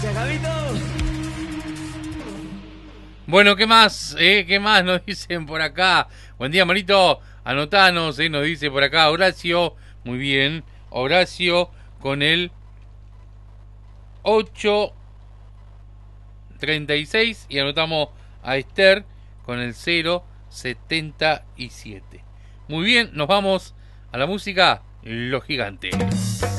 Gracias, Gabito. Bueno, ¿qué más? ¿Qué más nos dicen por acá? Buen día, Marito. Anotanos, nos dice por acá Horacio. Muy bien. Horacio con el 836 y anotamos a Esther con el 077. Muy bien, nos vamos a la música Los Gigantes.